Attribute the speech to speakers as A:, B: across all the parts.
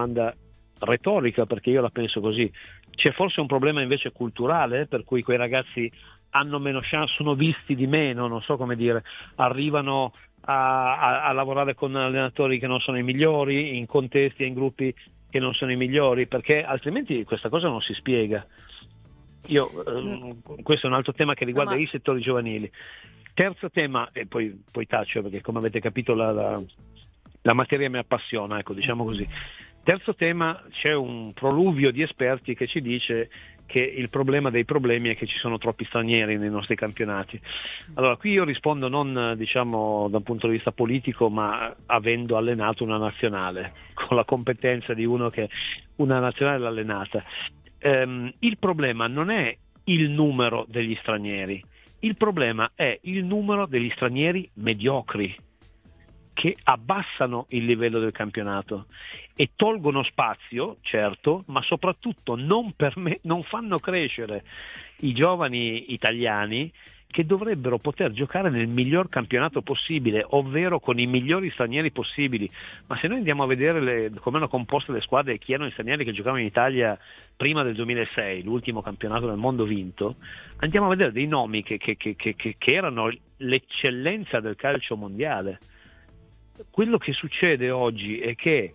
A: domanda retorica, perché io la penso così. C'è forse un problema invece culturale, per cui quei ragazzi hanno meno chance, sono visti di meno, non so come dire, arrivano a lavorare con allenatori che non sono i migliori, in contesti e in gruppi che non sono i migliori, perché altrimenti questa cosa non si spiega. Questo è un altro tema che riguarda i settori giovanili. Terzo tema, e poi taccio perché come avete capito la materia mi appassiona, ecco, diciamo così. Terzo tema, c'è un proluvio di esperti che ci dice che il problema dei problemi è che ci sono troppi stranieri nei nostri campionati. Allora, qui io rispondo non diciamo da un punto di vista politico, ma avendo allenato una nazionale, con la competenza di uno che una nazionale l'ha allenata. Il problema non è il numero degli stranieri, il problema è il numero degli stranieri mediocri, che abbassano il livello del campionato e tolgono spazio, certo, ma soprattutto non fanno crescere i giovani italiani che dovrebbero poter giocare nel miglior campionato possibile, ovvero con i migliori stranieri possibili. Ma se noi andiamo a vedere come hanno composte le squadre e chi erano gli stranieri che giocavano in Italia prima del 2006, l'ultimo campionato del mondo vinto, andiamo a vedere dei nomi che erano l'eccellenza del calcio mondiale. Quello che succede oggi è che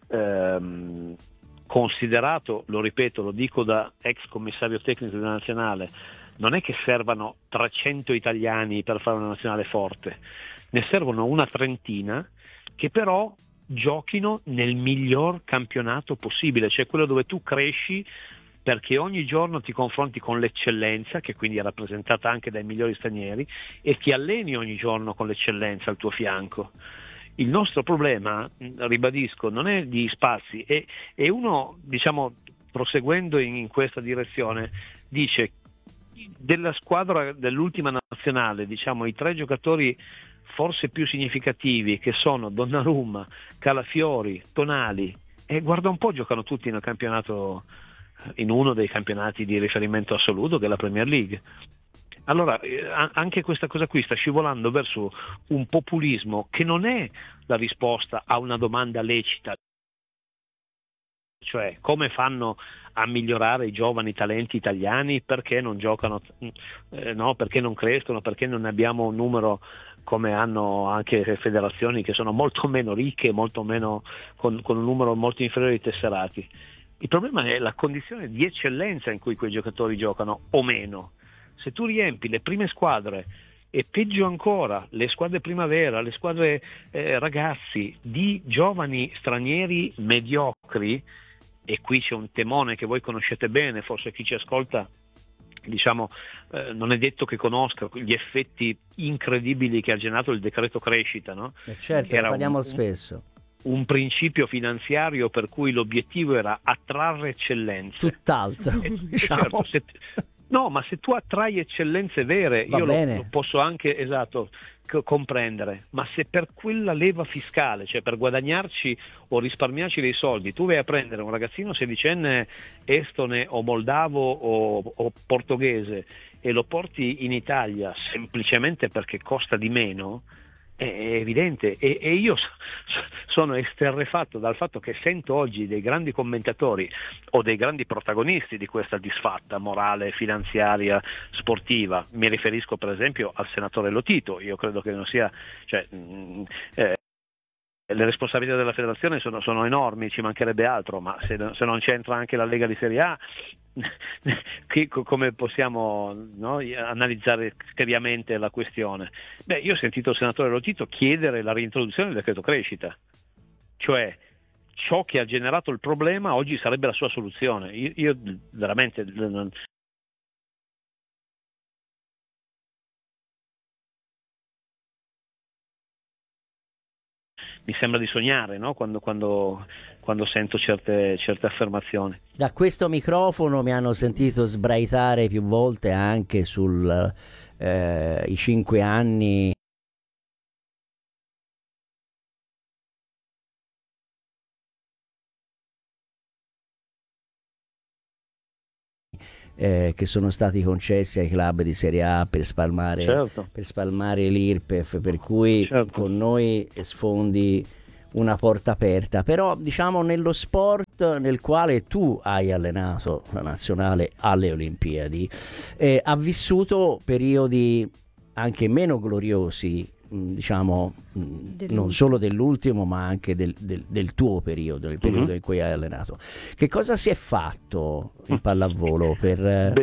A: considerato, lo ripeto, lo dico da ex commissario tecnico della nazionale, non è che servano 300 italiani per fare una nazionale forte, ne servono una trentina che però giochino nel miglior campionato possibile, cioè quello dove tu cresci perché ogni giorno ti confronti con l'eccellenza, che quindi è rappresentata anche dai migliori stranieri, e ti alleni ogni giorno con l'eccellenza al tuo fianco. Il nostro problema, ribadisco, non è di spazi, e uno, diciamo, proseguendo in questa direzione, dice della squadra dell'ultima nazionale, diciamo, i 3 giocatori forse più significativi, che sono Donnarumma, Calafiori, Tonali, e guarda un po', giocano tutti nel campionato, in uno dei campionati di riferimento assoluto, che è la Premier League. Allora, anche questa cosa qui sta scivolando verso un populismo che non è la risposta a una domanda lecita, cioè come fanno a migliorare i giovani talenti italiani, perché non giocano, perché non crescono, perché non ne abbiamo un numero come hanno anche le federazioni che sono molto meno ricche, molto meno, con un numero molto inferiore di tesserati. Il problema è la condizione di eccellenza in cui quei giocatori giocano o meno. Se tu riempi le prime squadre e peggio ancora le squadre primavera, le squadre ragazzi di giovani stranieri mediocri, e qui c'è un temone che voi conoscete bene, forse chi ci ascolta diciamo non è detto che conosca gli effetti incredibili che ha generato il decreto crescita, no?
B: Certo, ne parliamo spesso.
A: Un principio finanziario per cui l'obiettivo era attrarre eccellenze.
B: Tutt'altro, diciamo.
A: Certo, no, ma se tu attrai eccellenze vere, io lo posso anche, esatto, comprendere, ma se per quella leva fiscale, cioè per guadagnarci o risparmiarci dei soldi, tu vai a prendere un ragazzino sedicenne estone o moldavo o portoghese e lo porti in Italia semplicemente perché costa di meno, è evidente, e io sono esterrefatto dal fatto che sento oggi dei grandi commentatori o dei grandi protagonisti di questa disfatta morale, finanziaria, sportiva. Mi riferisco per esempio al senatore Lotito. Io credo che non sia, le responsabilità della federazione sono enormi, ci mancherebbe altro, ma se non c'entra anche la Lega di Serie A, come possiamo, no, analizzare seriamente la questione? Beh, io ho sentito il senatore Lotito chiedere la reintroduzione del decreto crescita, cioè ciò che ha generato il problema oggi sarebbe la sua soluzione. Io veramente mi sembra di sognare, no? Quando sento certe affermazioni.
B: Da questo microfono mi hanno sentito sbraitare più volte anche sul i 5 anni che sono stati concessi ai club di Serie A per spalmare,
A: certo,
B: per spalmare l'IRPEF, per cui
A: certo,
B: con noi sfondi una porta aperta. Però diciamo nello sport sport nel quale tu hai allenato la nazionale alle Olimpiadi ha vissuto periodi anche meno gloriosi, diciamo, non solo dell'ultimo ma anche del tuo periodo, il periodo in cui hai allenato. Che cosa si è fatto in pallavolo per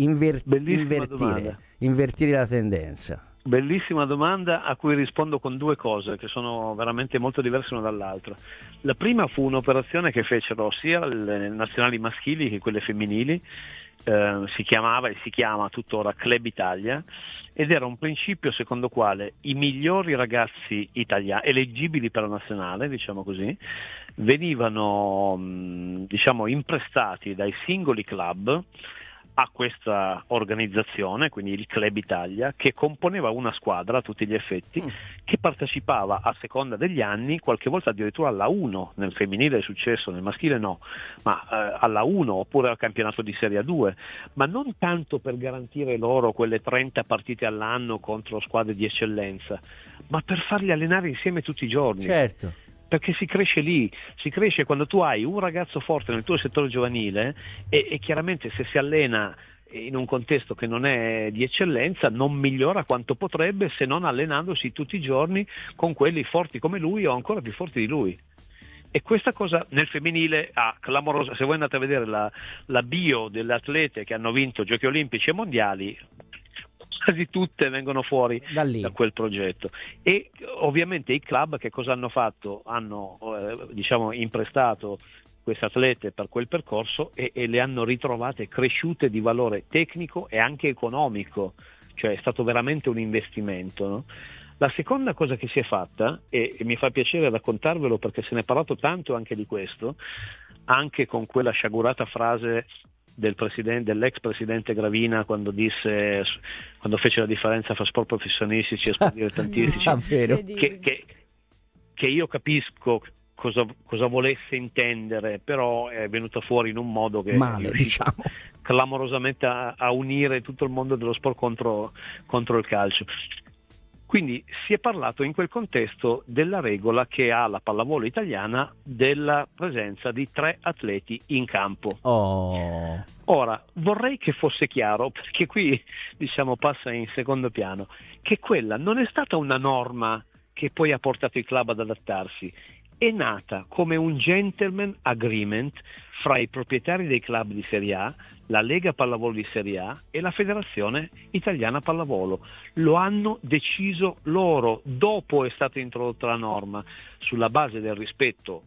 B: invertire la tendenza?
A: Bellissima domanda a cui rispondo con due cose che sono veramente molto diverse una dall'altra. La prima fu un'operazione che fecero sia le nazionali maschili che quelle femminili, si chiamava e si chiama tuttora Club Italia, ed era un principio secondo quale i migliori ragazzi italiani eleggibili per la nazionale, diciamo così, venivano imprestati dai singoli club a questa organizzazione, quindi il Club Italia, che componeva una squadra a tutti gli effetti, che partecipava a seconda degli anni, qualche volta addirittura alla 1, nel femminile è successo, nel maschile no, ma alla 1 oppure al campionato di Serie 2, ma non tanto per garantire loro quelle 30 partite all'anno contro squadre di eccellenza, ma per farli allenare insieme tutti i giorni.
B: Certo.
A: Perché si cresce lì, si cresce quando tu hai un ragazzo forte nel tuo settore giovanile e chiaramente se si allena in un contesto che non è di eccellenza non migliora quanto potrebbe se non allenandosi tutti i giorni con quelli forti come lui o ancora più forti di lui. E questa cosa nel femminile clamorosa. Se voi andate a vedere la bio delle atlete che hanno vinto giochi olimpici e mondiali, quasi tutte vengono fuori da quel progetto. E ovviamente i club che cosa hanno fatto? Hanno imprestato queste atlete per quel percorso e le hanno ritrovate cresciute di valore tecnico e anche economico, cioè è stato veramente un investimento, no? La seconda cosa che si è fatta, e mi fa piacere raccontarvelo perché se ne è parlato tanto anche di questo, anche con quella sciagurata frase dell'ex presidente Gravina quando fece la differenza fra sport professionistici e sport dilettantistici, che io capisco cosa volesse intendere, però è venuto fuori in un modo che
B: male, diciamo,
A: clamorosamente a unire tutto il mondo dello sport contro il calcio. Quindi si è parlato in quel contesto della regola che ha la pallavolo italiana della presenza di 3 atleti in campo.
B: Oh.
A: Ora, vorrei che fosse chiaro, perché qui passa in secondo piano, che quella non è stata una norma che poi ha portato i club ad adattarsi, è nata come un gentleman agreement fra i proprietari dei club di Serie A, la Lega Pallavolo di Serie A e la Federazione Italiana Pallavolo. Lo hanno deciso loro, dopo è stata introdotta la norma, sulla base del rispetto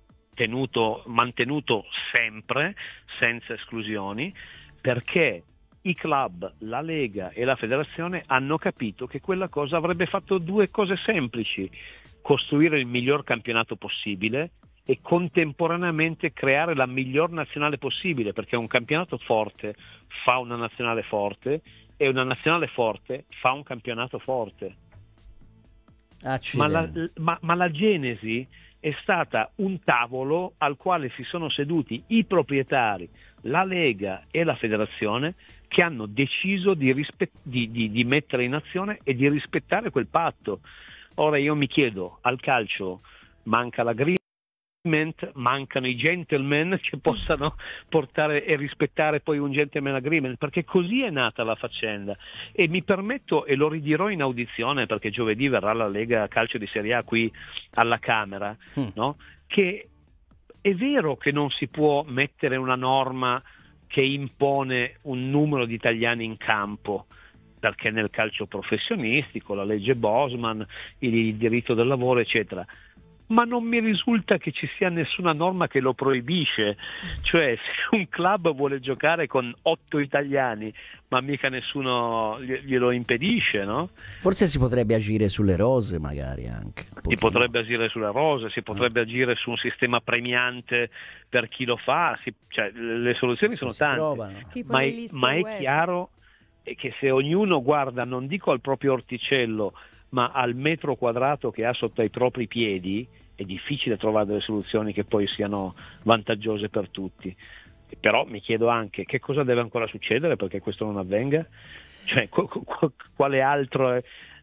A: mantenuto sempre, senza esclusioni, perché i club, la Lega e la Federazione hanno capito che quella cosa avrebbe fatto 2 cose semplici: costruire il miglior campionato possibile e contemporaneamente creare la miglior nazionale possibile, perché un campionato forte fa una nazionale forte e una nazionale forte fa un campionato forte. Ma la genesi è stata un tavolo al quale si sono seduti i proprietari, la Lega e la Federazione, che hanno deciso di mettere in azione e di rispettare quel patto. Ora io mi chiedo, al calcio manca l'agreement, mancano i gentleman che possano portare e rispettare poi un gentleman agreement, perché così è nata la faccenda. E mi permetto, e lo ridirò in audizione perché giovedì verrà la Lega Calcio di Serie A qui alla Camera, no? Che è vero che non si può mettere una norma che impone un numero di italiani in campo, perché nel calcio professionistico, la legge Bosman, il diritto del lavoro, eccetera, ma non mi risulta che ci sia nessuna norma che lo proibisce. Cioè, se un club vuole giocare con 8 italiani, ma mica nessuno glielo impedisce, no?
B: Forse si potrebbe agire sulle rose, magari anche.
A: Si potrebbe agire sulle rose, si potrebbe agire su un sistema premiante per chi lo fa, le soluzioni sono tante, ma è chiaro che se ognuno guarda, non dico al proprio orticello, ma al metro quadrato che ha sotto ai propri piedi, è difficile trovare delle soluzioni che poi siano vantaggiose per tutti. Però mi chiedo anche che cosa deve ancora succedere perché questo non avvenga, cioè quale altro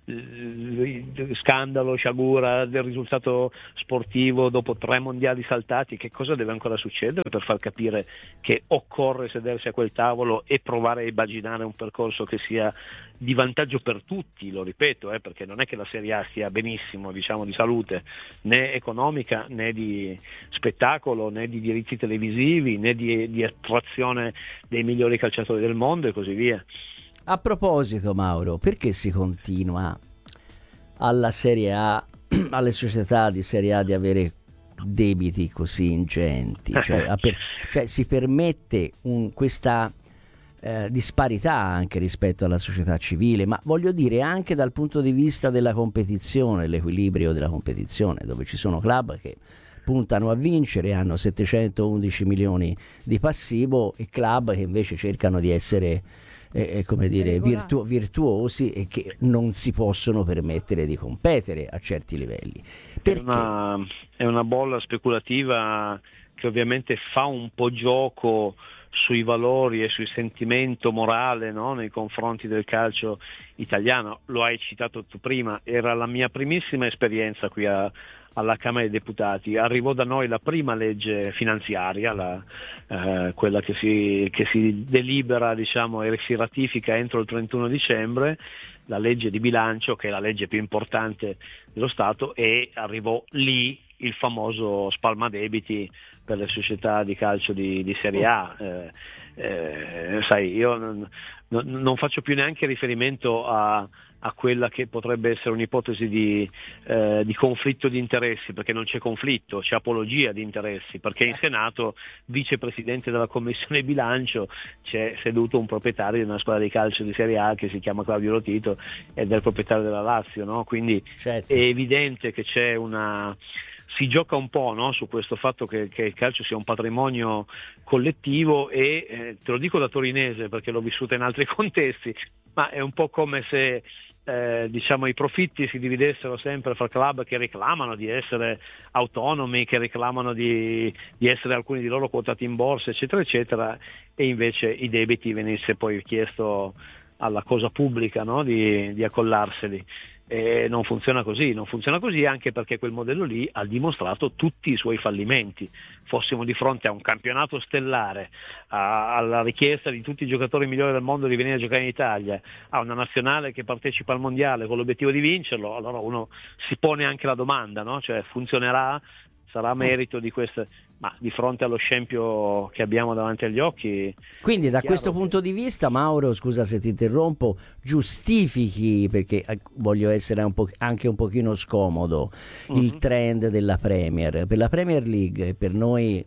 A: scandalo, sciagura del risultato sportivo dopo 3 mondiali saltati, che cosa deve ancora succedere per far capire che occorre sedersi a quel tavolo e provare a immaginare un percorso che sia di vantaggio per tutti, lo ripeto, perché non è che la Serie A stia benissimo, diciamo, di salute, né economica, né di spettacolo, né di diritti televisivi, né di attrazione dei migliori calciatori del mondo e così via.
B: A proposito, Mauro, perché si continua alla Serie A, alle società di Serie A, di avere debiti così ingenti? Cioè si permette questa disparità anche rispetto alla società civile, ma voglio dire anche dal punto di vista della competizione, l'equilibrio della competizione, dove ci sono club che puntano a vincere, hanno 711 milioni di passivo, e club che invece cercano di essere come dire, virtuosi e che non si possono permettere di competere a certi livelli. Perché?
A: È una bolla speculativa che ovviamente fa un po' gioco sui valori e sul sentimento morale, no? Nei confronti del calcio italiano. Lo hai citato tu prima, era la mia primissima esperienza qui alla Camera dei Deputati. Arrivò da noi la prima legge finanziaria, quella che si delibera, diciamo, e si ratifica entro il 31 dicembre, la legge di bilancio, che è la legge più importante dello Stato, e arrivò lì il famoso spalmadebiti per le società di calcio di Serie A. Sai, io non faccio più neanche riferimento a quella che potrebbe essere un'ipotesi di conflitto di interessi, perché non c'è conflitto, c'è apologia di interessi, perché in Senato, vicepresidente della Commissione Bilancio, c'è seduto un proprietario di una squadra di calcio di Serie A che si chiama Claudio Lotito ed è il proprietario della Lazio, no? Quindi
B: certo,
A: è evidente che si gioca un po', no? Su questo fatto che il calcio sia un patrimonio collettivo e te lo dico da torinese perché l'ho vissuta in altri contesti, ma è un po' come se diciamo i profitti si dividessero sempre fra club che reclamano di essere autonomi, che reclamano di essere alcuni di loro quotati in borsa, eccetera eccetera, e invece i debiti venisse poi chiesto alla cosa pubblica, no? di accollarseli. Non funziona così anche perché quel modello lì ha dimostrato tutti i suoi fallimenti. Fossimo di fronte a un campionato stellare, alla richiesta di tutti i giocatori migliori del mondo di venire a giocare in Italia, a una nazionale che partecipa al mondiale con l'obiettivo di vincerlo, allora uno si pone anche la domanda, no? Cioè, funzionerà? Sarà merito di queste? Ma di fronte allo scempio che abbiamo davanti agli occhi.
B: Quindi da questo punto di vista, Mauro, scusa se ti interrompo, giustifichi, perché voglio essere anche un pochino scomodo, il trend della Premier. Per la Premier League, per noi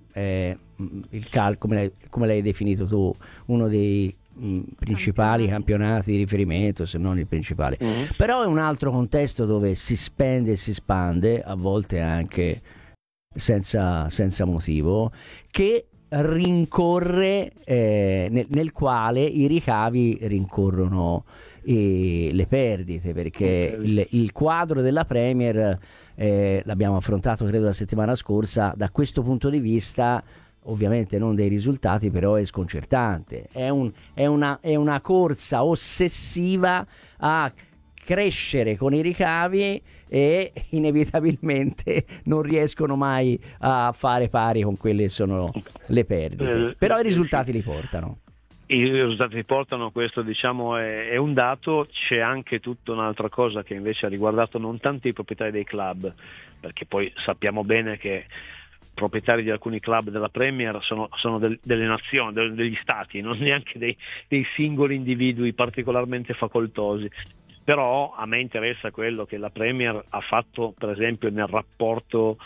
B: come l'hai definito tu, uno dei principali campionati di riferimento, se non il principale. Però è un altro contesto dove si spende e si spande, a volte anche senza motivo, che rincorre nel quale i ricavi rincorrono le perdite, perché il quadro della Premier l'abbiamo affrontato credo la settimana scorsa, da questo punto di vista ovviamente non dei risultati, però è sconcertante, è una corsa ossessiva a crescere con i ricavi e inevitabilmente non riescono mai a fare pari con quelle che sono le perdite, però i risultati li portano.
A: I risultati li portano, questo diciamo è un dato. C'è anche tutta un'altra cosa che invece ha riguardato non tanto i proprietari dei club, perché poi sappiamo bene che proprietari di alcuni club della Premier sono delle nazioni, degli stati, non neanche dei singoli individui particolarmente facoltosi. Però a me interessa quello che la Premier ha fatto, per esempio, nel rapporto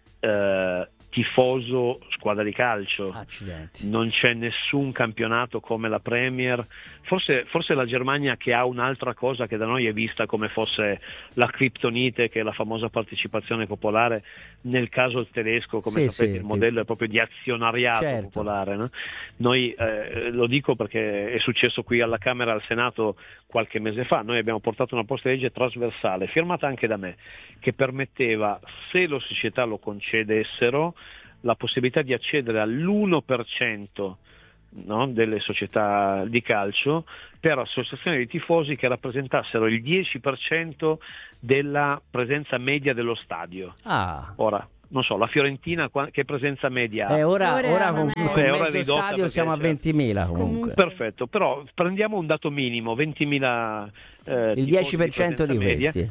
A: tifoso squadra di calcio.
B: Accidenti.
A: Non c'è nessun campionato come la Premier, forse la Germania, che ha un'altra cosa che da noi è vista come fosse la criptonite, che è la famosa partecipazione popolare. Nel caso tedesco, come sapete, il modello è proprio di azionariato popolare, no? Noi lo dico perché è successo qui alla Camera e al Senato qualche mese fa. Noi abbiamo portato una proposta di legge trasversale, firmata anche da me, che permetteva, se le società lo concedessero, la possibilità di accedere all'1% no, delle società di calcio per associazioni di tifosi che rappresentassero il 10% della presenza media dello stadio. Ora, non so, la Fiorentina che presenza media ha?
B: Ora con
A: ora
B: mezzo stadio siamo a 20.000 comunque.
A: Perfetto, però prendiamo un dato minimo, 20.000
B: il 10% di
A: media,
B: questi.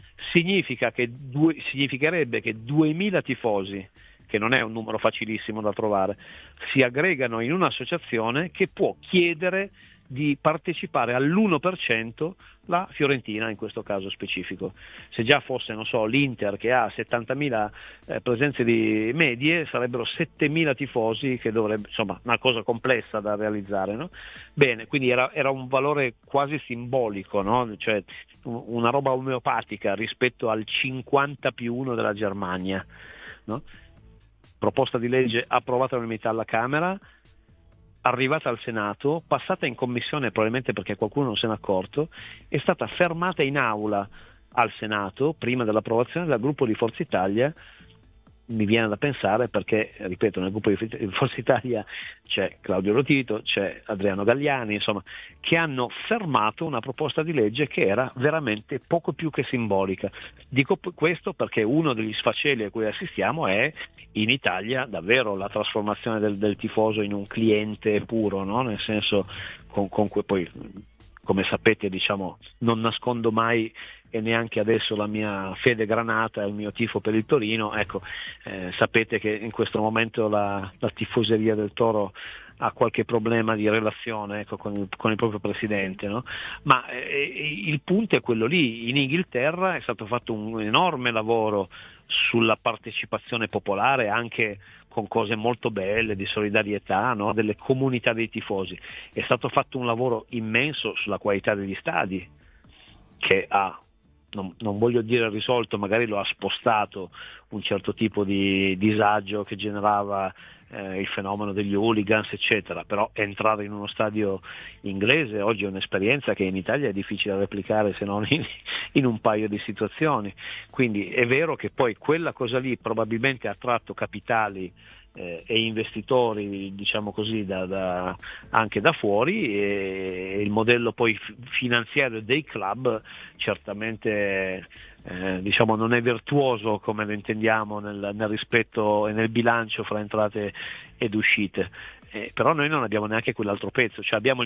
A: significherebbe che 2.000 tifosi, che non è un numero facilissimo da trovare, si aggregano in un'associazione che può chiedere di partecipare all'1% la Fiorentina in questo caso specifico. Se già fosse, non so, l'Inter che ha 70.000 presenze di medie, sarebbero 7.000 tifosi che dovrebbe, insomma, una cosa complessa da realizzare, no? Bene, quindi era un valore quasi simbolico, no? Cioè una roba omeopatica rispetto al 50+1 della Germania, no? Proposta di legge approvata all'unanimità alla Camera, arrivata al Senato, passata in commissione probabilmente perché qualcuno non se n'è accorto, è stata fermata in aula al Senato prima dell'approvazione dal gruppo di Forza Italia. Mi viene da pensare perché, ripeto, nel gruppo di Forza Italia c'è Claudio Lotito, c'è Adriano Galliani, insomma, che hanno fermato una proposta di legge che era veramente poco più che simbolica. Dico questo perché uno degli sfaceli a cui assistiamo è in Italia davvero la trasformazione del tifoso in un cliente puro, no? Nel senso, con cui poi, come sapete, diciamo, non nascondo mai e neanche adesso la mia fede granata e il mio tifo per il Torino. Ecco, sapete che in questo momento la tifoseria del Toro ha qualche problema di relazione, ecco, con il proprio presidente, no? Ma il punto è quello lì. In Inghilterra è stato fatto un enorme lavoro sulla partecipazione popolare, anche con cose molto belle di solidarietà, no? Delle comunità dei tifosi. È stato fatto un lavoro immenso sulla qualità degli stadi, che ha, non voglio dire risolto, magari lo ha spostato un certo tipo di disagio che generava il fenomeno degli hooligans, eccetera, però entrare in uno stadio inglese oggi è un'esperienza che in Italia è difficile replicare se non in un paio di situazioni. Quindi è vero che poi quella cosa lì probabilmente ha attratto capitali e investitori, diciamo così, anche da fuori, e il modello poi finanziario dei club certamente diciamo non è virtuoso come lo intendiamo nel rispetto e nel bilancio fra entrate ed uscite. Però noi non abbiamo neanche quell'altro pezzo, cioè abbiamo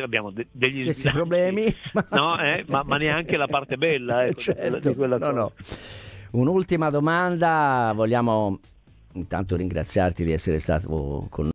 A: degli
B: stessi problemi,
A: no, ma neanche la parte bella, ecco,
B: certo.
A: di quella cosa.
B: No. Un'ultima domanda, vogliamo intanto ringraziarti di essere stato con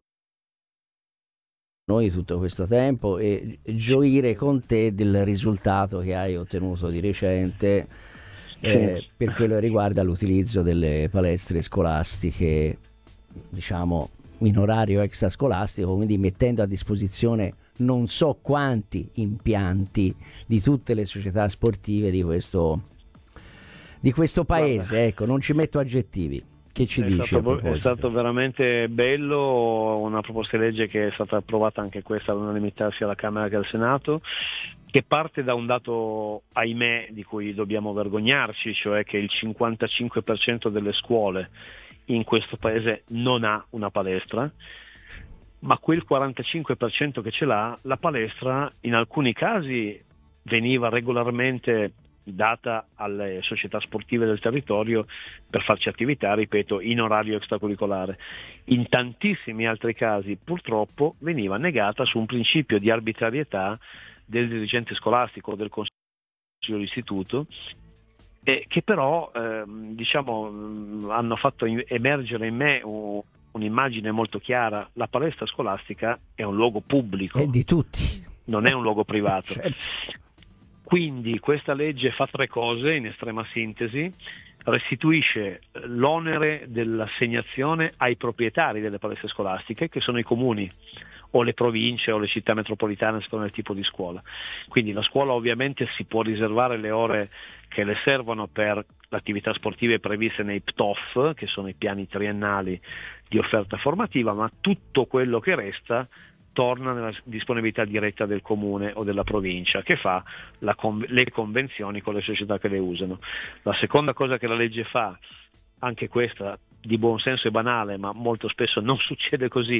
B: noi tutto questo tempo e gioire con te del risultato che hai ottenuto di recente per quello che riguarda l'utilizzo delle palestre scolastiche, diciamo in orario extrascolastico, quindi mettendo a disposizione non so quanti impianti di tutte le società sportive di questo paese. Guarda, ecco, non ci metto aggettivi. Che ci dici?
A: È stato veramente bello, una proposta di legge che è stata approvata anche questa all'unanimità sia alla Camera che al Senato, che parte da un dato, ahimè, di cui dobbiamo vergognarci, cioè che il 55% delle scuole in questo paese non ha una palestra, ma quel 45% che ce l'ha, la palestra in alcuni casi veniva regolarmente data alle società sportive del territorio per farci attività, ripeto, in orario extracurricolare. In tantissimi altri casi purtroppo veniva negata su un principio di arbitrarietà del dirigente scolastico o del consiglio d'istituto, che però diciamo hanno fatto emergere in me un'immagine molto chiara. La palestra scolastica è un luogo pubblico,
B: è di tutti,
A: non è un luogo privato.
B: Certo.
A: Quindi questa legge fa tre cose in estrema sintesi: restituisce l'onere dell'assegnazione ai proprietari delle palestre scolastiche, che sono i comuni o le province o le città metropolitane secondo il tipo di scuola. Quindi la scuola ovviamente si può riservare le ore che le servono per le attività sportive previste nei PTOF, che sono i piani triennali di offerta formativa, ma tutto quello che resta torna nella disponibilità diretta del comune o della provincia, che fa le convenzioni con le società che le usano. La seconda cosa che la legge fa, anche questa di buon senso e banale, ma molto spesso non succede così,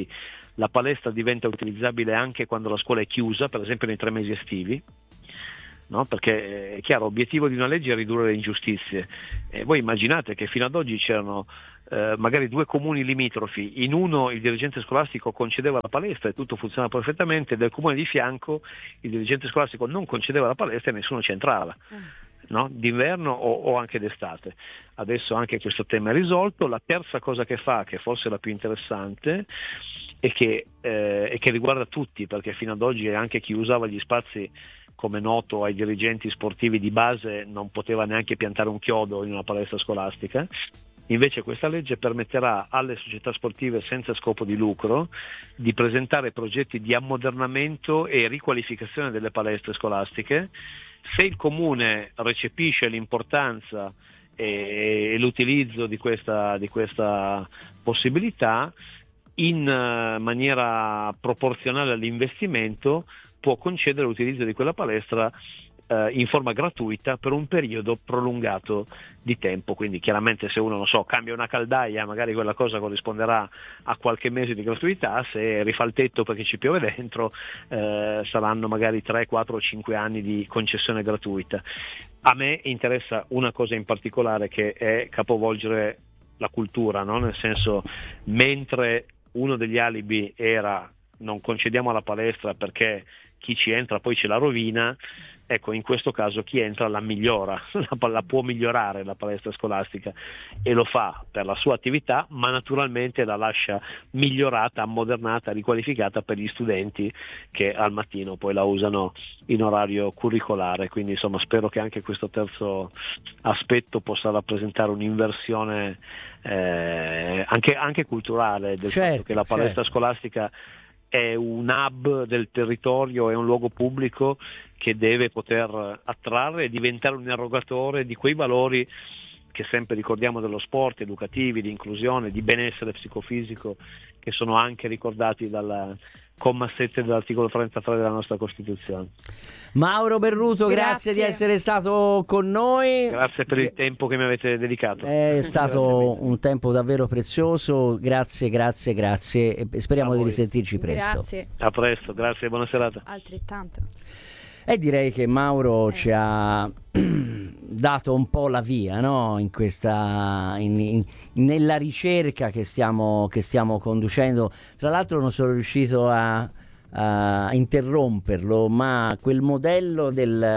A: la palestra diventa utilizzabile anche quando la scuola è chiusa, per esempio nei 3 mesi estivi. No? Perché è chiaro, l'obiettivo di una legge è ridurre le ingiustizie. Voi immaginate che fino ad oggi c'erano magari 2 comuni limitrofi, in uno il dirigente scolastico concedeva la palestra e tutto funzionava perfettamente, del comune di fianco il dirigente scolastico non concedeva la palestra e nessuno c'entrava, no? D'inverno o anche d'estate. Adesso anche questo tema è risolto. La terza cosa che fa, che forse è la più interessante, e che riguarda tutti, perché fino ad oggi anche chi usava gli spazi, come noto ai dirigenti sportivi di base, non poteva neanche piantare un chiodo in una palestra scolastica. Invece questa legge permetterà alle società sportive senza scopo di lucro di presentare progetti di ammodernamento e riqualificazione delle palestre scolastiche. Se il comune recepisce l'importanza e l'utilizzo di questa possibilità, in maniera proporzionale all'investimento può concedere l'utilizzo di quella palestra in forma gratuita per un periodo prolungato di tempo. Quindi chiaramente se uno, non so, cambia una caldaia, magari quella cosa corrisponderà a qualche mese di gratuità, se rifà il tetto perché ci piove dentro saranno magari 3, 4 o 5 anni di concessione gratuita. A me interessa una cosa in particolare, che è capovolgere la cultura, no? Nel senso, mentre uno degli alibi era non concediamo la palestra perché chi ci entra poi ce la rovina, ecco, in questo caso chi entra la migliora, la può migliorare la palestra scolastica, e lo fa per la sua attività, ma naturalmente la lascia migliorata, ammodernata, riqualificata per gli studenti che al mattino poi la usano in orario curricolare. Quindi insomma spero che anche questo terzo aspetto possa rappresentare un'inversione anche culturale del fatto che la palestra scolastica è un hub del territorio, è un luogo pubblico che deve poter attrarre e diventare un erogatore di quei valori che sempre ricordiamo dello sport, educativi, di inclusione, di benessere psicofisico, che sono anche ricordati dal comma 7 dell'articolo 33 della nostra Costituzione.
B: Mauro Berruto, grazie di essere stato con noi.
A: Grazie per il tempo che mi avete dedicato.
B: È stato un tempo davvero prezioso, grazie e speriamo di risentirci presto.
C: Grazie.
A: A presto, grazie e buona serata.
C: Altrettanto.
B: E direi che Mauro ci ha dato un po' la via, no? In questa nella ricerca che stiamo conducendo. Tra l'altro non sono riuscito a interromperlo, ma quel modello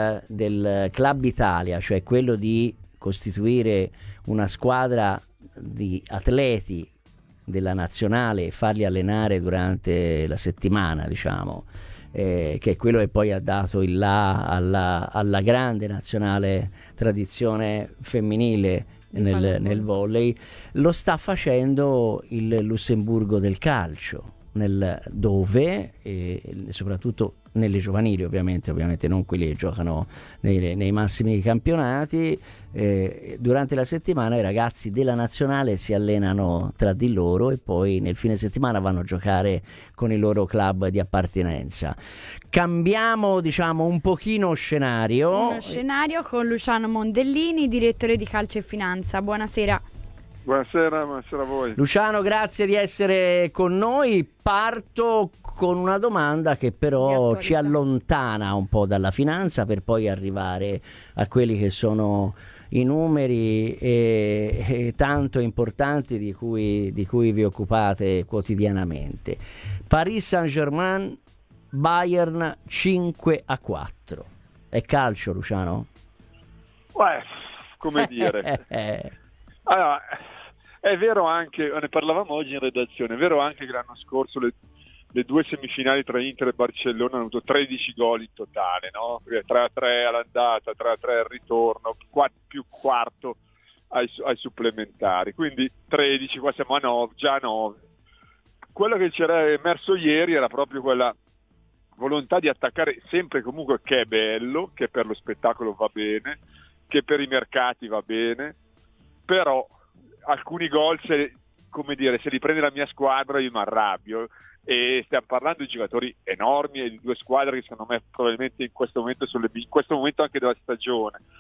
B: del Club Italia, cioè quello di costituire una squadra di atleti della nazionale e farli allenare durante la settimana, diciamo, che è quello che poi ha dato il là alla grande nazionale tradizione femminile nel volley, lo sta facendo il Lussemburgo del calcio, dove soprattutto nelle giovanili, ovviamente non quelli che giocano nei massimi campionati, durante la settimana i ragazzi della nazionale si allenano tra di loro e poi nel fine settimana vanno a giocare con il loro club di appartenenza. Cambiamo, diciamo, un pochino scenario.
C: Uno scenario con Luciano Mondellini, direttore di Calcio e Finanza. Buonasera.
D: Buonasera a voi.
B: Luciano, grazie di essere con noi. Parto con una domanda che però ci allontana un po' dalla finanza per poi arrivare a quelli che sono i numeri e tanto importanti di cui vi occupate quotidianamente. Paris Saint-Germain, Bayern 5-4. È calcio, Luciano?
D: Come dire. Allora, è vero anche, ne parlavamo oggi in redazione, è vero anche che l'anno scorso le 2 semifinali tra Inter e Barcellona hanno avuto 13 gol in totale, no? 3-3 all'andata, 3-3 al ritorno, più quarto ai supplementari, quindi 13, qua siamo a 9, già a 9. Quello che c'era emerso ieri era proprio quella volontà di attaccare sempre comunque, che è bello, che per lo spettacolo va bene, che per i mercati va bene, però alcuni gol, se li prende la mia squadra io mi arrabbio, e stiamo parlando di giocatori enormi e di 2 squadre che secondo me probabilmente in questo momento anche della stagione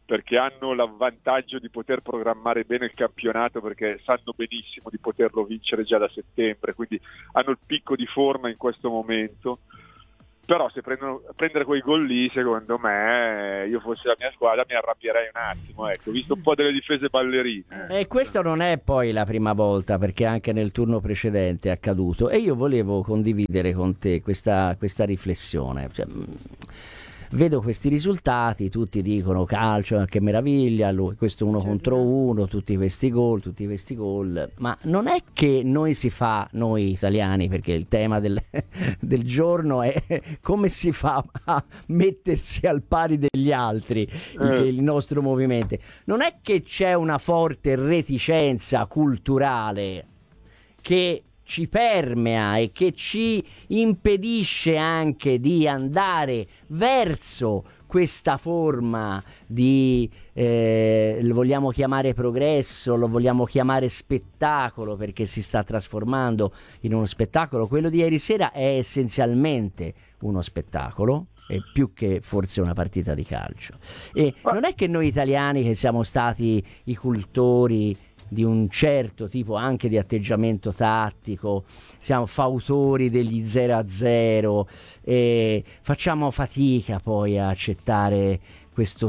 D: perché hanno l'avvantaggio di poter programmare bene il campionato, perché sanno benissimo di poterlo vincere già da settembre, quindi hanno il picco di forma in questo momento. Però se prendere quei gol lì, secondo me, io fossi la mia squadra mi arrabbierei un attimo, ecco, visto un po' delle difese ballerine.
B: E questo non è poi la prima volta, perché anche nel turno precedente è accaduto, e io volevo condividere con te questa riflessione. Cioè, vedo questi risultati, tutti dicono calcio, che meraviglia, questo uno contro uno, tutti questi gol, ma non è che noi italiani, perché il tema del giorno è come si fa a mettersi al pari degli altri, il nostro movimento, non è che c'è una forte reticenza culturale che ci permea e che ci impedisce anche di andare verso questa forma di, lo vogliamo chiamare progresso, lo vogliamo chiamare spettacolo, perché si sta trasformando in uno spettacolo. Quello di ieri sera è essenzialmente uno spettacolo, e più che forse una partita di calcio. E non è che noi italiani, che siamo stati i cultori di un certo tipo anche di atteggiamento tattico, siamo fautori degli 0-0 e facciamo fatica poi a accettare questo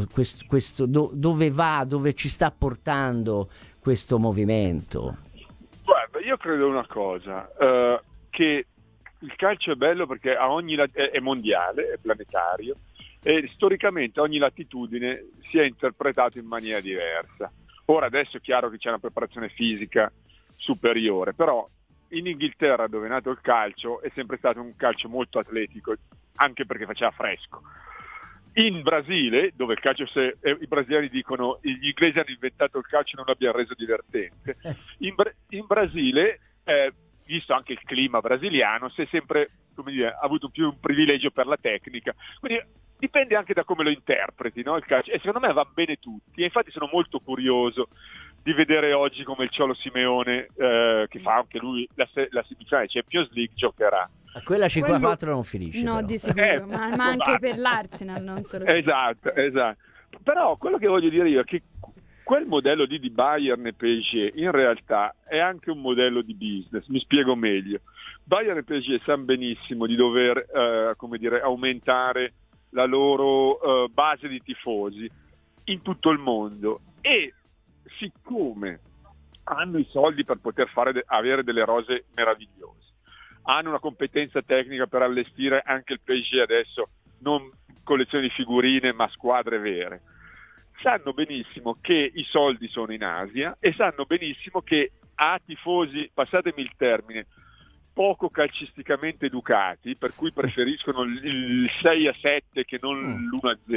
B: dove ci sta portando questo movimento.
D: Guarda, io credo una cosa, che il calcio è bello perché è mondiale, è planetario, e storicamente ogni latitudine si è interpretato in maniera diversa. Ora adesso è chiaro che c'è una preparazione fisica superiore, però in Inghilterra, dove è nato il calcio, è sempre stato un calcio molto atletico, anche perché faceva fresco. In Brasile, dove il calcio, i brasiliani dicono gli inglesi hanno inventato il calcio e non l'abbiamo reso divertente, in Brasile, visto anche il clima brasiliano, si è sempre, come dire, ha avuto più un privilegio per la tecnica. Quindi dipende anche da come lo interpreti, no, il calcio, e secondo me va bene tutti, e infatti sono molto curioso di vedere oggi come il Cholo Simeone, che fa anche lui la semifinale Champions League, giocherà.
B: A quella 5-4 non finisce.
C: No,
B: però.
C: di sicuro, ma anche per l'Arsenal, non solo per...
D: Esatto. Però quello che voglio dire io è che quel modello di Bayern e PSG in realtà è anche un modello di business. Mi spiego meglio. Bayern e PSG sanno benissimo di dover aumentare la loro base di tifosi in tutto il mondo, e siccome hanno i soldi per poter avere delle rose meravigliose, hanno una competenza tecnica per allestire anche il PSG adesso, non collezioni di figurine ma squadre vere, sanno benissimo che i soldi sono in Asia e sanno benissimo che ha tifosi, passatemi il termine, poco calcisticamente educati, per cui preferiscono il 6-7 che non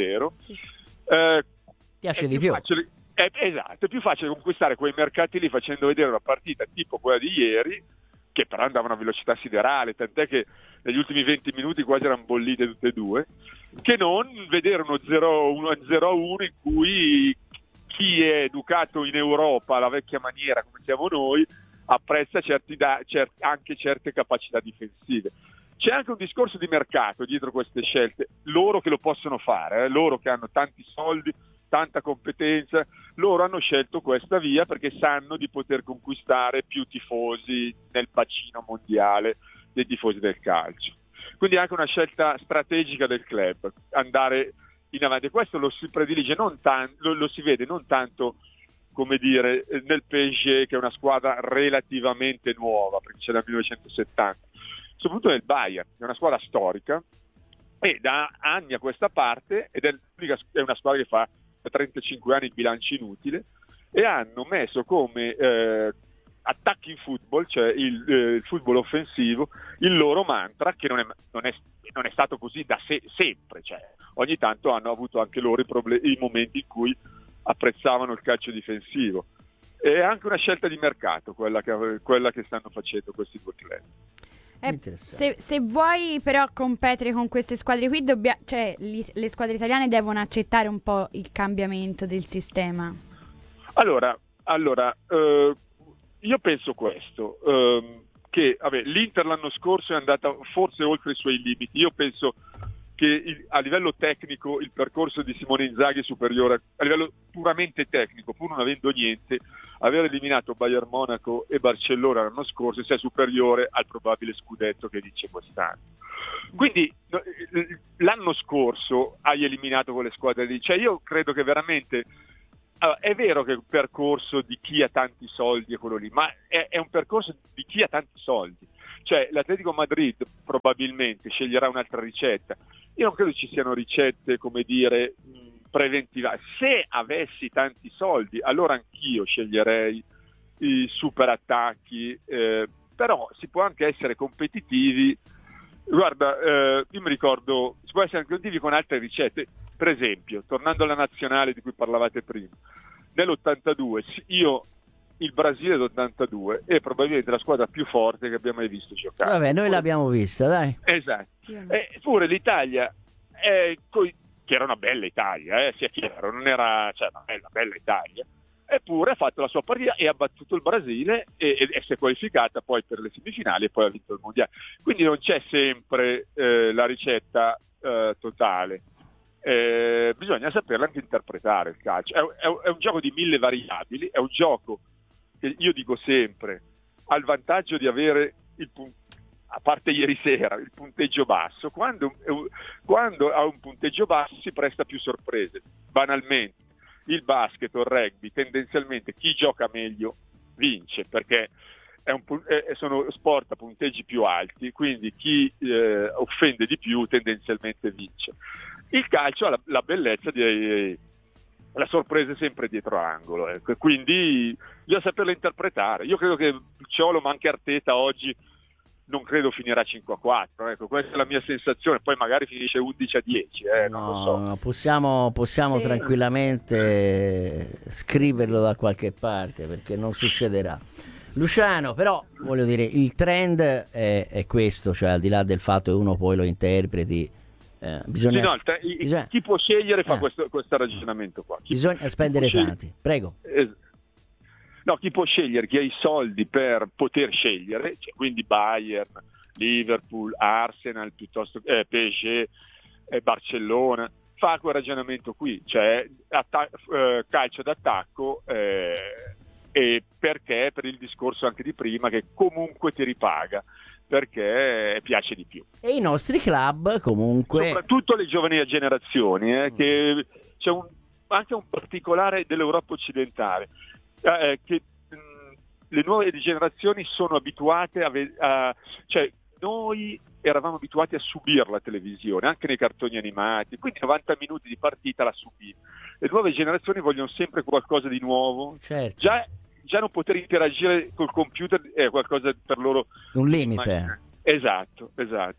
D: l'1-0.
B: Piace di più.
D: Esatto, è più facile conquistare quei mercati lì facendo vedere una partita tipo quella di ieri, che però andava a una velocità siderale, tant'è che negli ultimi 20 minuti quasi erano bollite tutte e due, che non vedere uno 0-1 in cui chi è educato in Europa alla vecchia maniera, come siamo noi, apprezza anche certe capacità difensive. C'è anche un discorso di mercato dietro queste scelte, loro che lo possono fare, loro che hanno tanti soldi, tanta competenza, loro hanno scelto questa via perché sanno di poter conquistare più tifosi nel bacino mondiale dei tifosi del calcio. Quindi è anche una scelta strategica del club, andare in avanti. E questo lo si predilige lo si vede non tanto, come dire, nel PSG, che è una squadra relativamente nuova, perché c'è dal 1970, soprattutto nel Bayern, che è una squadra storica, e da anni a questa parte, ed è una squadra che fa 35 anni il bilancio inutile, e hanno messo come attacchi in football, cioè il football offensivo, il loro mantra, che non è stato così da sempre, cioè ogni tanto hanno avuto anche loro i momenti in cui apprezzavano il calcio difensivo. È anche una scelta di mercato quella che stanno facendo questi due club.
C: Se vuoi però competere con queste squadre qui, le squadre italiane devono accettare un po' il cambiamento del sistema.
D: Allora, io penso questo, che l'Inter l'anno scorso è andata forse oltre i suoi limiti. Io penso che a livello tecnico il percorso di Simone Inzaghi è superiore, a livello puramente tecnico, pur non avendo niente, aver eliminato Bayern Monaco e Barcellona l'anno scorso sia superiore al probabile scudetto che vince quest'anno. Quindi l'anno scorso hai eliminato quelle squadre lì, cioè io credo che veramente è vero che il percorso di chi ha tanti soldi è quello lì, ma è un percorso di chi ha tanti soldi. Cioè l'Atletico Madrid probabilmente sceglierà un'altra ricetta. Io non credo ci siano ricette, come dire, preventiva. Se avessi tanti soldi, allora anch'io sceglierei i super attacchi, però si può anche essere competitivi. Guarda, io mi ricordo, si può essere anche competitivi con altre ricette. Per esempio, tornando alla nazionale di cui parlavate prima, nell'82 il Brasile dell'82 è probabilmente la squadra più forte che abbiamo mai visto giocare.
B: Vabbè, noi l'abbiamo vista, dai.
D: Esatto. Eppure l'Italia, che era una bella Italia, sia chiaro, non era, cioè, una bella Italia, eppure ha fatto la sua partita e ha battuto il Brasile e si è qualificata poi per le semifinali e poi ha vinto il mondiale. Quindi non c'è sempre la ricetta totale. Bisogna saperla anche interpretare il calcio. È un gioco di 1000 variabili, è un gioco che io dico sempre ha il vantaggio di avere a parte ieri sera il punteggio basso. Quando ha un punteggio basso si presta più sorprese. Banalmente il basket o il rugby, tendenzialmente chi gioca meglio vince, perché sono sport a punteggi più alti, quindi chi offende di più tendenzialmente vince. Il calcio ha la bellezza di la sorpresa è sempre dietro l'angolo, ecco. Quindi bisogna saperla interpretare. Io credo che Ciolo, ma anche Arteta oggi non credo finirà 5-4, ecco, questa è la mia sensazione, poi magari finisce 11-10, non lo so.
B: No, possiamo sì, tranquillamente scriverlo da qualche parte, perché non succederà. Luciano, però voglio dire, il trend è questo, cioè al di là del fatto che uno poi lo interpreti, bisogna...
D: Chi può scegliere fa questo ragionamento qua.
B: Bisogna spendere tanti, prego.
D: No, chi può scegliere, chi ha i soldi per poter scegliere, cioè quindi Bayern, Liverpool, Arsenal, piuttosto PSG, Barcellona, fa quel ragionamento qui, cioè calcio d'attacco, e perché per il discorso anche di prima che comunque ti ripaga, perché piace di più.
B: E i nostri club comunque...
D: Soprattutto le giovani generazioni, che c'è anche un particolare dell'Europa occidentale, che le nuove generazioni sono abituate cioè noi eravamo abituati a subire la televisione, anche nei cartoni animati, quindi 90 minuti di partita la subivi. Le nuove generazioni vogliono sempre qualcosa di nuovo,
B: certo.
D: Già non poter interagire col computer è qualcosa per loro
B: un limite.
D: Esatto.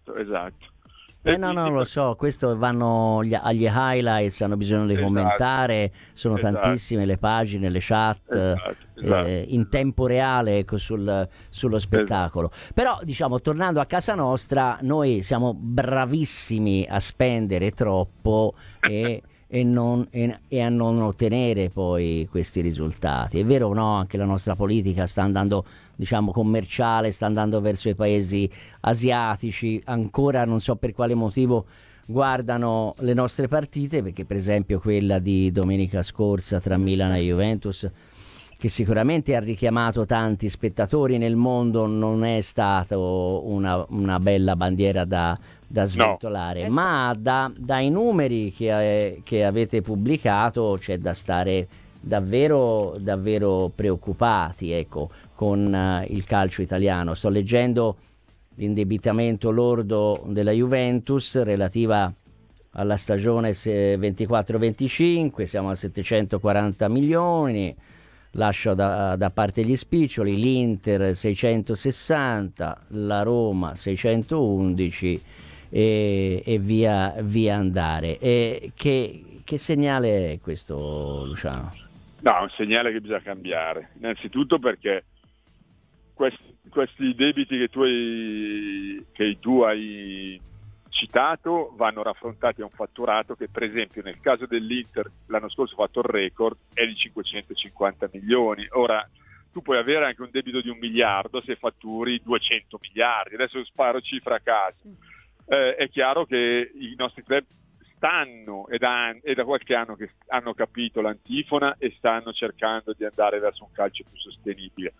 B: No, lo so, questo vanno agli highlights, hanno bisogno di commentare, sono tantissime le pagine, le chat in tempo reale, ecco, sullo spettacolo. Però diciamo, tornando a casa nostra, noi siamo bravissimi a spendere troppo e a non ottenere poi questi risultati. È vero o no? Anche la nostra politica sta andando, diciamo, commerciale, sta andando verso i paesi asiatici, ancora non so per quale motivo guardano le nostre partite, perché per esempio quella di domenica scorsa tra Milan e Juventus, che sicuramente ha richiamato tanti spettatori nel mondo, non è stato una bella bandiera da sventolare, no. Ma dai numeri che avete pubblicato c'è da stare davvero preoccupati, ecco, con il calcio italiano. Sto leggendo l'indebitamento lordo della Juventus relativa alla stagione 24-25, siamo a 740 milioni, lascio da parte gli spiccioli, l'Inter 660, la Roma 611 e via andare. E che segnale è questo, Luciano?
D: No, è un segnale che bisogna cambiare, innanzitutto perché questi debiti che tu hai citato vanno raffrontati a un fatturato che, per esempio, nel caso dell'Inter l'anno scorso ha fatto il record, è di 550 milioni. Ora tu puoi avere anche un debito di 1 miliardo se fatturi 200 miliardi, adesso sparo cifra a caso. è chiaro che i nostri club stanno e da qualche anno che hanno capito l'antifona e stanno cercando di andare verso un calcio più sostenibile.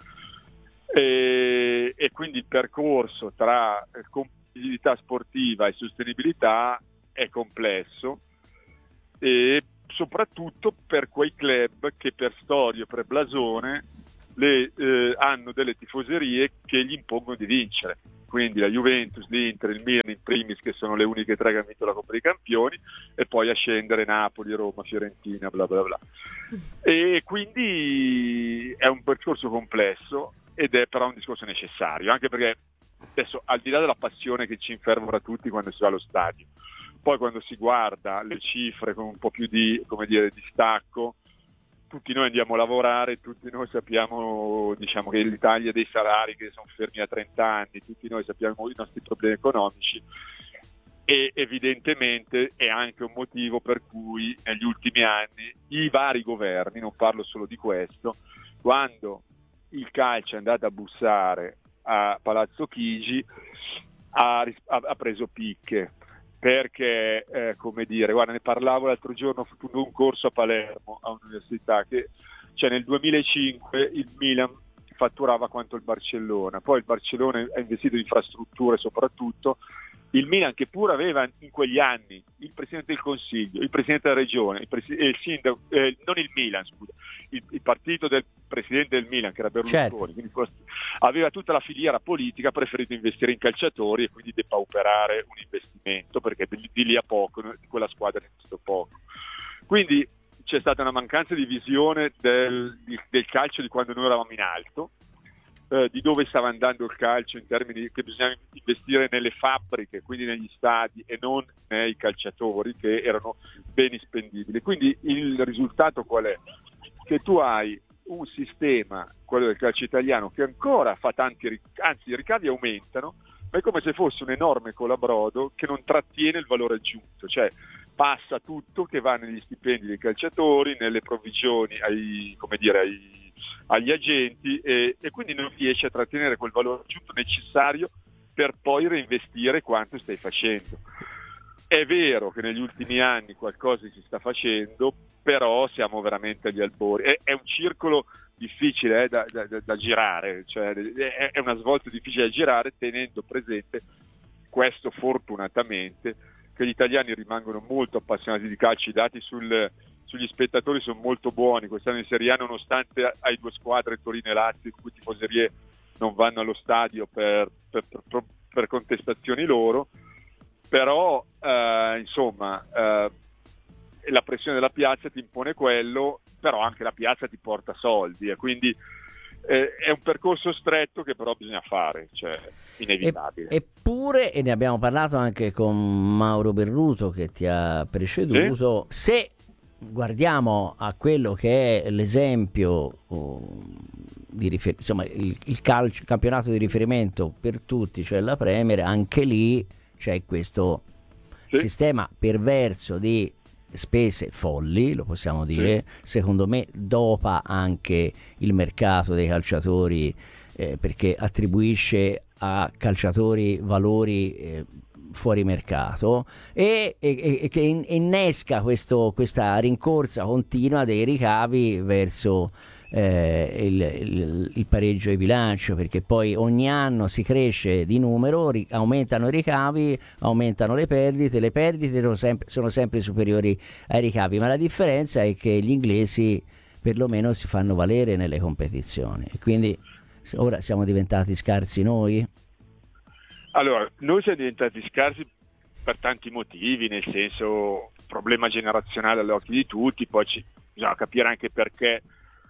D: E quindi il percorso tra competitività sportiva e sostenibilità è complesso, e soprattutto per quei club che per storia, per blasone, hanno delle tifoserie che gli impongono di vincere. Quindi la Juventus, l'Inter, il Milan in primis, che sono le uniche tre che hanno vinto la Coppa dei Campioni, e poi a scendere Napoli, Roma, Fiorentina, bla bla bla. E quindi è un percorso complesso, ed è però un discorso necessario, anche perché adesso, al di là della passione che ci infervora tutti quando si va allo stadio, poi quando si guarda le cifre con un po' più di, come dire, distacco, tutti noi andiamo a lavorare, tutti noi sappiamo, diciamo, che l'Italia dei salari che sono fermi a 30 anni, tutti noi sappiamo i nostri problemi economici, e evidentemente è anche un motivo per cui negli ultimi anni i vari governi, non parlo solo di questo, quando il calcio è andato a bussare a Palazzo Chigi ha preso picche, perché come dire, guarda, ne parlavo l'altro giorno, ho fatto un corso a Palermo a un'università, che nel 2005 il Milan fatturava quanto il Barcellona, poi il Barcellona ha investito in infrastrutture soprattutto, il Milan, che pure aveva in quegli anni il Presidente del Consiglio, il Presidente della Regione, il sindaco, non il Milan, scusa, il partito del Presidente del Milan, che era Berlusconi, certo. Quindi aveva tutta la filiera politica, ha preferito investire in calciatori e quindi depauperare un investimento, perché di lì a poco, di quella squadra è investito poco. Quindi c'è stata una mancanza di visione del calcio di quando noi eravamo in alto, di dove stava andando il calcio, in termini che bisognava investire nelle fabbriche, quindi negli stadi, e non nei calciatori, che erano beni spendibili. Quindi il risultato qual è? Che tu hai un sistema, quello del calcio italiano, che ancora fa anzi i ricavi aumentano, ma è come se fosse un enorme colabrodo che non trattiene il valore aggiunto, cioè passa tutto che va negli stipendi dei calciatori, nelle provvigioni agli agenti, e quindi non riesce a trattenere quel valore aggiunto necessario per poi reinvestire quanto stai facendo. È vero che negli ultimi anni qualcosa si sta facendo, però siamo veramente agli albori. È un circolo difficile da girare, cioè è una svolta difficile da girare, tenendo presente questo, fortunatamente, che gli italiani rimangono molto appassionati di calcio. I dati sugli spettatori sono molto buoni quest'anno in Serie A, nonostante hai due squadre, Torino e Lazio, in cui i tifoserie non vanno allo stadio per contestazioni loro, però insomma la pressione della piazza ti impone quello, però anche la piazza ti porta soldi, e quindi è un percorso stretto che però bisogna fare, cioè inevitabile.
B: Eppure, e ne abbiamo parlato anche con Mauro Berruto che ti ha preceduto, sì? Se guardiamo a quello che è l'esempio insomma il campionato di riferimento per tutti, cioè la Premier, anche lì c'è questo sistema perverso di spese folli, lo possiamo dire, secondo me dopa anche il mercato dei calciatori, perché attribuisce a calciatori valori fuori mercato, e che innesca questa rincorsa continua dei ricavi verso il pareggio di bilancio, perché poi ogni anno si cresce di numero, aumentano i ricavi, aumentano le perdite sono sempre superiori ai ricavi, ma la differenza è che gli inglesi perlomeno si fanno valere nelle competizioni, e quindi ora siamo diventati scarsi noi?
D: Allora, noi siamo diventati scarsi per tanti motivi, nel senso, problema generazionale agli occhi di tutti, poi bisogna capire anche perché.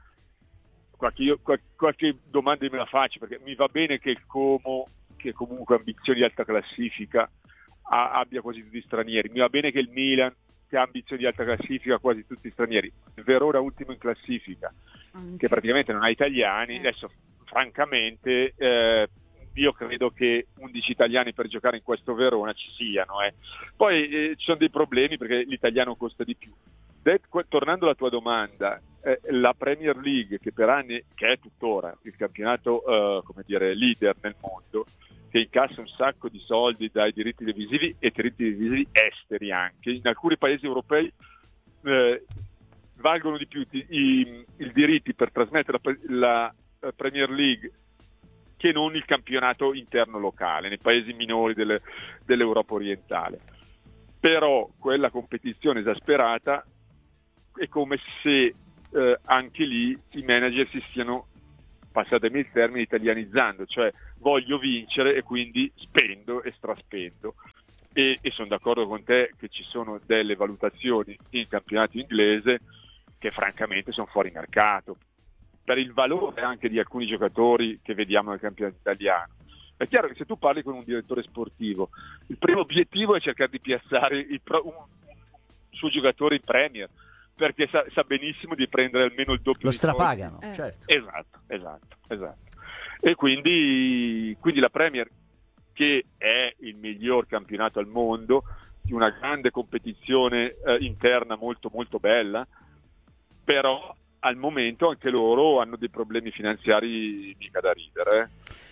D: Qualche domanda me la faccio, perché mi va bene che il Como, che comunque ha ambizioni di alta classifica, abbia quasi tutti stranieri, mi va bene che il Milan, che ha ambizioni di alta classifica, quasi tutti stranieri, il Verona ultimo in classifica, che praticamente non ha italiani. Adesso francamente io credo che 11 italiani per giocare in questo Verona ci siano, Poi ci sono dei problemi perché l'italiano costa di più. Tornando alla tua domanda, la Premier League, che per anni, che è tuttora il campionato leader nel mondo, che incassa un sacco di soldi dai diritti televisivi e diritti televisivi esteri anche. In alcuni paesi europei valgono di più i diritti per trasmettere la Premier League che non il campionato interno locale, nei paesi minori dell'Europa orientale. Però quella competizione esasperata è come se anche lì i manager si stiano, passatemi il termine, italianizzando, cioè voglio vincere e quindi spendo e straspendo. E sono d'accordo con te che ci sono delle valutazioni in campionato inglese che francamente sono fuori mercato, per il valore anche di alcuni giocatori che vediamo nel campionato italiano. È chiaro che se tu parli con un direttore sportivo, il primo obiettivo è cercare di piazzare un suo giocatore in Premier, perché sa benissimo di prendere almeno il doppio.
B: Lo strapagano, certo.
D: Esatto. E quindi la Premier, che è il miglior campionato al mondo, di una grande competizione interna molto molto bella, però al momento anche loro hanno dei problemi finanziari mica da ridere.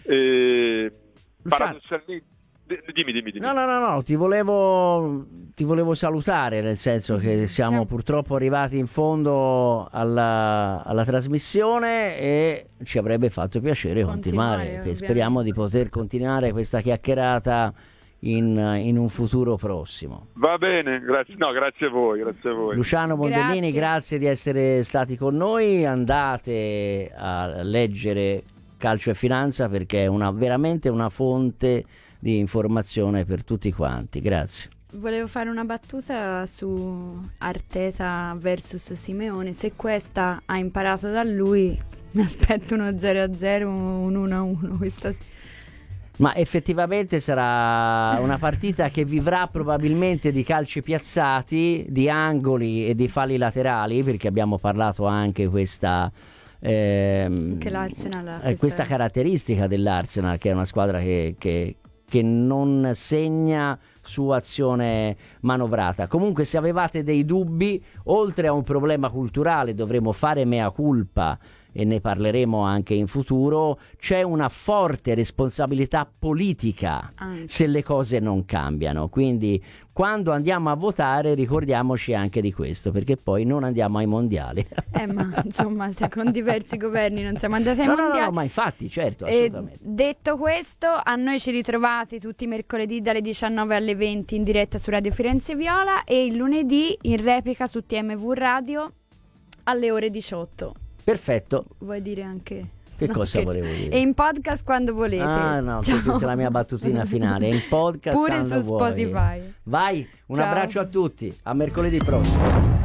D: Paradossalmente, dimmi.
B: No, ti volevo salutare, nel senso che siamo purtroppo arrivati in fondo alla trasmissione e ci avrebbe fatto piacere continuare, che speriamo di poter continuare questa chiacchierata in un futuro prossimo.
D: Va bene, grazie a voi.
B: Luciano Mondellini, grazie di essere stati con noi. Andate a leggere Calcio e Finanza, perché è veramente una fonte di informazione per tutti quanti. Grazie.
C: Volevo fare una battuta su Arteta versus Simeone. Se questa ha imparato da lui, mi aspetto uno 0-0, un 1-1 questa.
B: Ma effettivamente sarà una partita che vivrà probabilmente di calci piazzati, di angoli e di falli laterali, perché abbiamo parlato anche questa caratteristica dell'Arsenal, che è una squadra che non segna su azione manovrata. Comunque, se avevate dei dubbi, oltre a un problema culturale, dovremo fare mea culpa e ne parleremo anche in futuro, c'è una forte responsabilità politica se le cose non cambiano. Quindi quando andiamo a votare ricordiamoci anche di questo, perché poi non andiamo ai mondiali.
C: Ma insomma, se con diversi governi non siamo andati ai mondiali.
B: No, ma infatti, certo, assolutamente.
C: Detto questo, a noi ci ritrovate tutti i mercoledì dalle 19 alle 20 in diretta su Radio Firenze Viola e il lunedì in replica su TMV Radio alle ore 18.
B: Perfetto.
C: Vuoi dire anche...
B: Che cosa volevo dire?
C: E in podcast quando volete.
B: Questa è la mia battutina finale. In podcast
C: pure
B: quando
C: su
B: vuoi.
C: Spotify.
B: Vai, un abbraccio a tutti. A mercoledì prossimo.